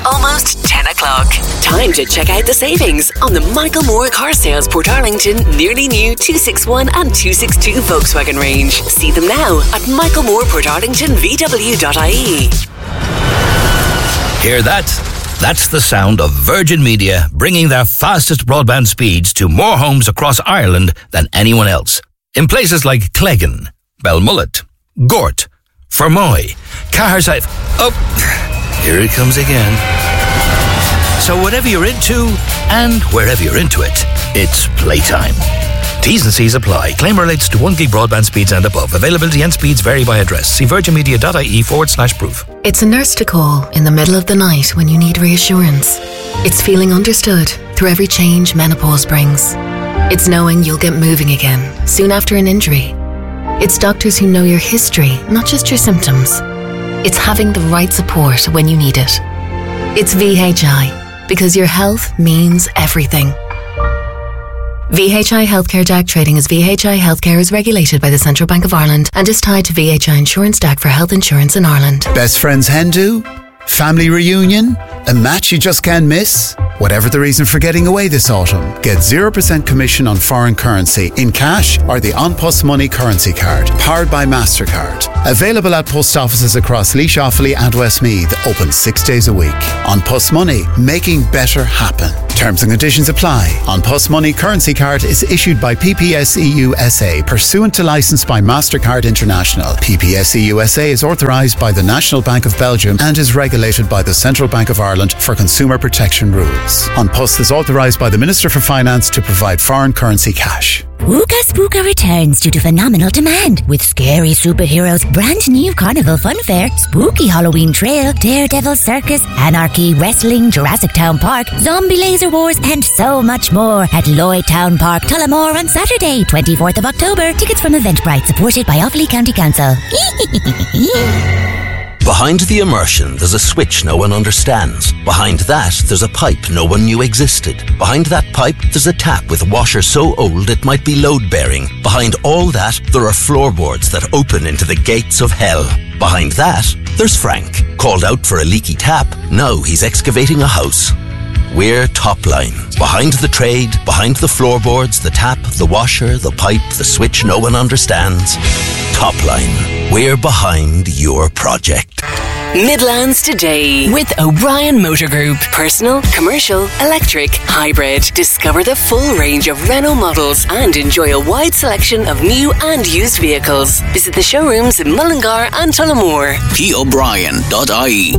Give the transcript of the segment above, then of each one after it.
almost 10 o'clock. Time to check out the savings on the Michael Moore Car Sales Portarlington nearly new 261 and 262 Volkswagen range. See them now at michaelmooreportarlingtonvw.ie. Hear that? That's the sound of Virgin Media bringing their fastest broadband speeds to more homes across Ireland than anyone else. In places like Cleggan, Belmullet, Gort, Fermoy, Caherside... Oh, here it comes again. So whatever you're into, and wherever you're into it, it's playtime. T's and C's apply. Claim relates to 1 gig broadband speeds and above. Availability and speeds vary by address. See virginmedia.ie/proof. It's a nurse to call in the middle of the night when you need reassurance. It's feeling understood through every change menopause brings. It's knowing you'll get moving again soon after an injury. It's doctors who know your history, not just your symptoms. It's having the right support when you need it. It's VHI, because your health means everything. VHI Healthcare DAC trading as VHI Healthcare is regulated by the Central Bank of Ireland and is tied to VHI Insurance DAC for health insurance in Ireland. Best friends hen do? Family reunion? A match you just can't miss? Whatever the reason for getting away this autumn, get 0% commission on foreign currency in cash or the An Post Money currency card, powered by MasterCard. Available at post offices across Laois, Offaly and Westmeath, open 6 days a week. An Post Money, making better happen. Terms and conditions apply. An Post Money currency card is issued by PPSEU SA, pursuant to licence by MasterCard International. PPSEU SA is authorised by the National Bank of Belgium and is regulated by the Central Bank of Ireland for consumer protection rules. An Post is authorised by the Minister for Finance to provide foreign currency cash. Ooga Spooka returns due to phenomenal demand with scary superheroes, brand new carnival fun fair, spooky Halloween trail, Daredevil circus, anarchy, wrestling, Jurassic Town Park, zombie laser wars and so much more at Lloyd Town Park, Tullamore on Saturday, 24th of October. Tickets from Eventbrite, supported by Offaly County Council. Behind the immersion, there's a switch no one understands. Behind that, there's a pipe no one knew existed. Behind that pipe, there's a tap with a washer so old it might be load-bearing. Behind all that, there are floorboards that open into the gates of hell. Behind that, there's Frank. Called out for a leaky tap, now he's excavating a house. We're Topline. Behind the trade, behind the floorboards, the tap, the washer, the pipe, the switch no one understands. Topline. We're behind your project. Midlands Today with O'Brien Motor Group. Personal, commercial, electric, hybrid. Discover the full range of Renault models and enjoy a wide selection of new and used vehicles. Visit the showrooms in Mullingar and Tullamore. PO'Brien.ie.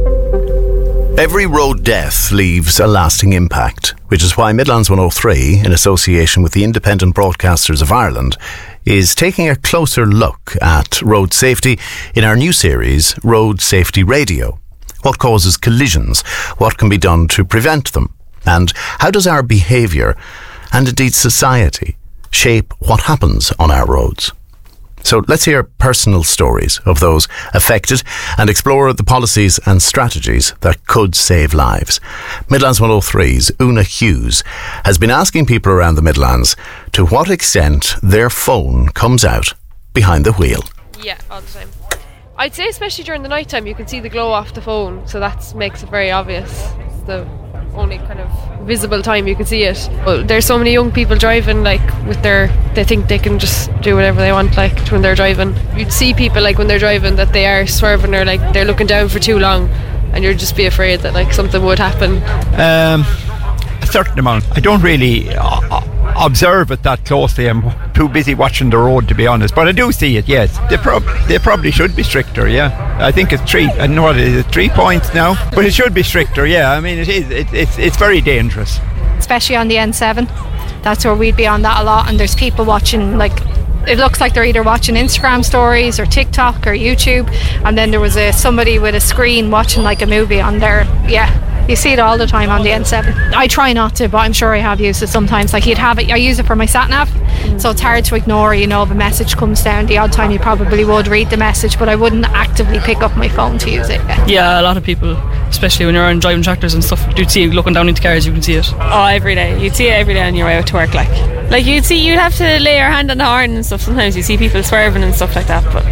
Every road death leaves a lasting impact, which is why Midlands 103, in association with the Independent Broadcasters of Ireland, is taking a closer look at road safety in our new series, Road Safety Radio. What causes collisions? What can be done to prevent them? And how does our behaviour, and indeed society, shape what happens on our roads? So let's hear personal stories of those affected and explore the policies and strategies that could save lives. Midlands 103's Una Hughes has been asking people around the Midlands to what extent their phone comes out behind the wheel. Yeah, all the time. I'd say especially during the night time you can see the glow off the phone, so that makes it very obvious. It's the only kind of visible time you can see it. Well, there's so many young people driving like with they think they can just do whatever they want like when they're driving. You'd see people like when they're driving that they are swerving or like they're looking down for too long, and you'd just be afraid that like something would happen. A certain amount. I don't really observe it that closely. I'm too busy watching the road, to be honest, but I do see it. Yes, they probably should be stricter. Yeah, I think it's 3. I don't know what it is. 3 points now, but it should be stricter. Yeah, I mean it is. It's very dangerous, especially on the N7. That's where we'd be on that a lot, and there's people watching like. It looks like they're either watching Instagram stories or TikTok or YouTube, and then there was somebody with a screen watching like a movie on there. Yeah, you see it all the time on the N7. I try not to, but I'm sure I have used it sometimes. Like you'd have it, I use it for my sat nav, so it's hard to ignore. You know, if a message comes down, the odd time you probably would read the message, but I wouldn't actively pick up my phone to use it. Yeah, a lot of people, especially when you're on driving tractors and stuff, you'd see looking down into cars, you can see it. Oh, every day. You'd see it every day on your way out to work. Like you'd have to lay your hand on the horn and stuff. Sometimes you see people swerving and stuff like that, but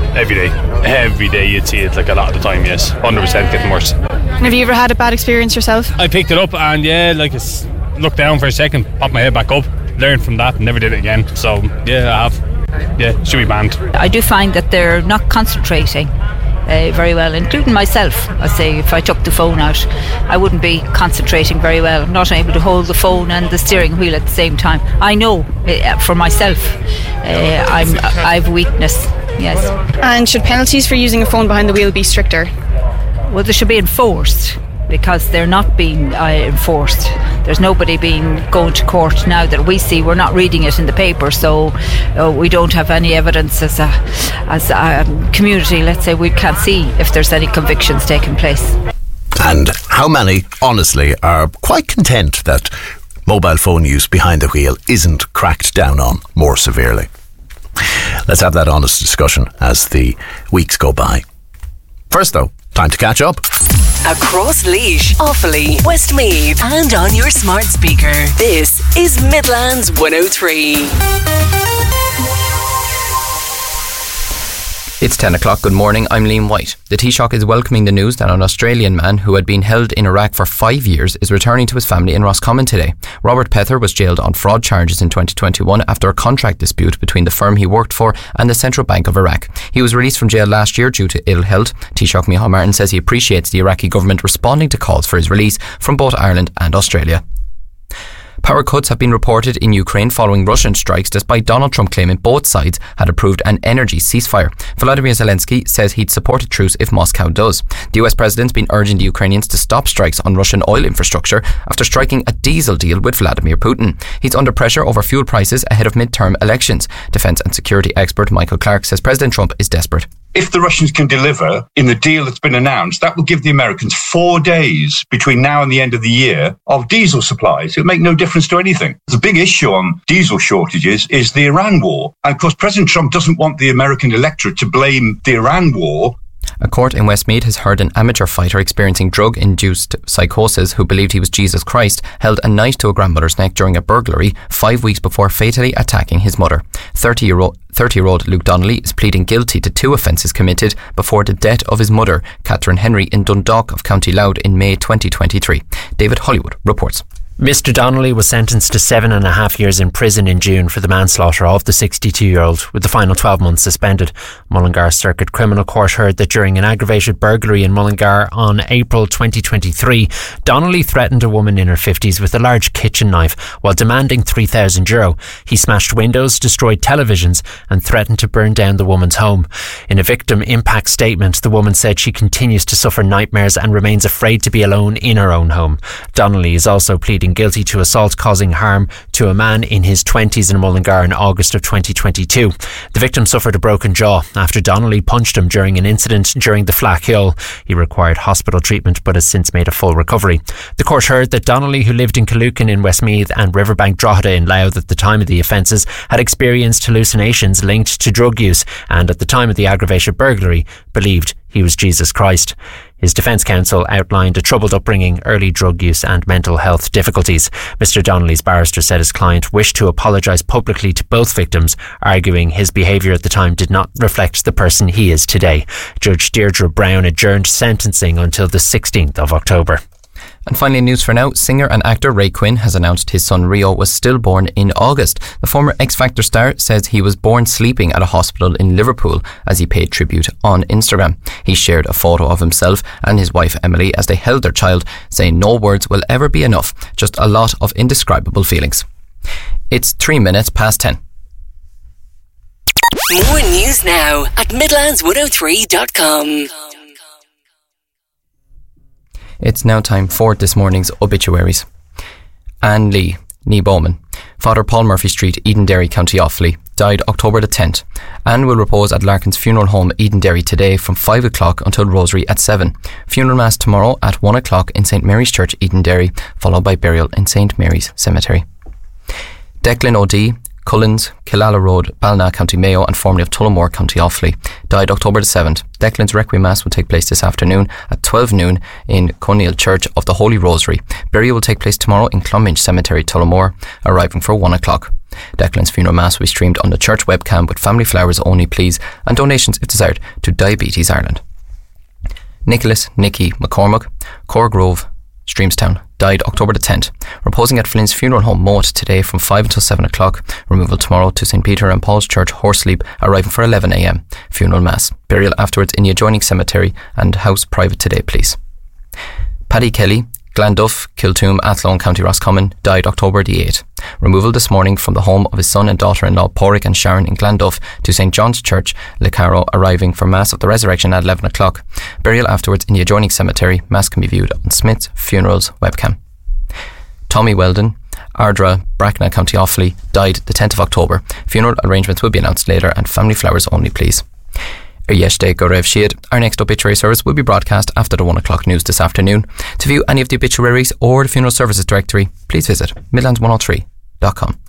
every day. Every day you'd see it, like a lot of the time, yes. 100% getting worse. And have you ever had a bad experience yourself? I picked it up and it's looked down for a second, popped my head back up, learned from that and never did it again. So yeah, I have. Yeah, should be banned. I do find that they're not concentrating very well, including myself. I say if I took the phone out, I wouldn't be concentrating very well. I'm not able to hold the phone and the steering wheel at the same time. I know for myself, I've weakness. Yes. And should penalties for using a phone behind the wheel be stricter? Well, they should be enforced, because they're not being enforced. There's nobody going to court now that we see. We're not reading it in the paper, so we don't have any evidence as a community. Let's say we can't see if there's any convictions taking place. And how many, honestly, are quite content that mobile phone use behind the wheel isn't cracked down on more severely? Let's have that honest discussion as the weeks go by. First though, time to catch up. Across Laois, Offaly, Westmeath and on your smart speaker. This is Midlands 103. It's 10 o'clock. Good morning. I'm Liam White. The Taoiseach is welcoming the news that an Australian man who had been held in Iraq for 5 years is returning to his family in Roscommon today. Robert Pether was jailed on fraud charges in 2021 after a contract dispute between the firm he worked for and the Central Bank of Iraq. He was released from jail last year due to ill health. Taoiseach Micheál Martin says he appreciates the Iraqi government responding to calls for his release from both Ireland and Australia. Power cuts have been reported in Ukraine following Russian strikes, despite Donald Trump claiming both sides had approved an energy ceasefire. Volodymyr Zelensky says he'd support a truce if Moscow does. The US president's been urging the Ukrainians to stop strikes on Russian oil infrastructure after striking a diesel deal with Vladimir Putin. He's under pressure over fuel prices ahead of midterm elections. Defence and security expert Michael Clark says President Trump is desperate. If the Russians can deliver in the deal that's been announced, that will give the Americans 4 days between now and the end of the year of diesel supplies. It'll make no difference to anything. The big issue on diesel shortages is the Iran war. And of course, President Trump doesn't want the American electorate to blame the Iran war. A court in Westmeath has heard an amateur fighter experiencing drug-induced psychosis who believed he was Jesus Christ held a knife to a grandmother's neck during a burglary 5 weeks before fatally attacking his mother. 30-year-old Luke Donnelly is pleading guilty to 2 offences committed before the death of his mother, Catherine Henry, in Dundalk of County Louth in May 2023. David Hollywood reports. Mr. Donnelly was sentenced to 7.5 years in prison in June for the manslaughter of the 62-year-old, with the final 12 months suspended. Mullingar Circuit Criminal Court heard that during an aggravated burglary in Mullingar on April 2023, Donnelly threatened a woman in her 50s with a large kitchen knife while demanding €3,000. He smashed windows, destroyed televisions and threatened to burn down the woman's home. In a victim impact statement, the woman said she continues to suffer nightmares and remains afraid to be alone in her own home. Donnelly is also pleading guilty to assault causing harm to a man in his 20s in Mullingar in August of 2022. The victim suffered a broken jaw after Donnelly punched him during an incident during the Flack Hill. He required hospital treatment but has since made a full recovery. The court heard that Donnelly, who lived in Killucan in Westmeath and Riverbank Drogheda in Louth at the time of the offences, had experienced hallucinations linked to drug use and at the time of the aggravated burglary believed he was Jesus Christ. His defence counsel outlined a troubled upbringing, early drug use and mental health difficulties. Mr. Donnelly's barrister said his client wished to apologise publicly to both victims, arguing his behaviour at the time did not reflect the person he is today. Judge Deirdre Brown adjourned sentencing until the 16th of October. And finally, news for now. Singer and actor Ray Quinn has announced his son Rio was stillborn in August. The former X Factor star says he was born sleeping at a hospital in Liverpool as he paid tribute on Instagram. He shared a photo of himself and his wife Emily as they held their child, saying no words will ever be enough, just a lot of indescribable feelings. It's 10 (3). More news now at Midlands103.com. It's now time for this morning's obituaries. Anne Lee, née Bowman, Father Paul Murphy Street, Edenderry, County Offaly, died October the 10th. Anne will repose at Larkin's Funeral Home, Edenderry, today from 5 o'clock until Rosary at 7. Funeral Mass tomorrow at 1 o'clock in St Mary's Church, Edenderry, followed by burial in St Mary's Cemetery. Declan O'Dea, Cullins, Killala Road, Ballina, County Mayo, and formerly of Tullamore, County Offaly. Died October the 7th. Declan's Requiem Mass will take place this afternoon at 12 noon in Coniel Church of the Holy Rosary. Burial will take place tomorrow in Clonminch Cemetery, Tullamore, arriving for 1 o'clock. Declan's funeral mass will be streamed on the church webcam with family flowers only, please, and donations if desired to Diabetes Ireland. Nicholas Nicky McCormack, Corgrove, Streamstown, died October the 10th. Reposing at Flynn's Funeral Home, Moat, today from 5 until 7 o'clock. Removal tomorrow to St. Peter and Paul's Church, Horseleap, arriving for 11 a.m. Funeral mass. Burial afterwards in the adjoining cemetery and house private today, please. Paddy Kelly, Glanduff, Kiltoom, Athlone, County Roscommon, died October the 8th. Removal this morning from the home of his son and daughter-in-law Porrick and Sharon in Glanduff to St. John's Church, Lecaro, arriving for Mass of the Resurrection at 11 o'clock. Burial afterwards in the adjoining cemetery. Mass can be viewed on Smith's Funerals webcam. Tommy Weldon, Ardra, Bracknell, County Offaly, died the 10th of October. Funeral arrangements will be announced later and family flowers only, please. Yeshde Gorev Shiad. Our next obituary service will be broadcast after the 1 o'clock news this afternoon. To view any of the obituaries or the funeral services directory, please visit Midlands103.com.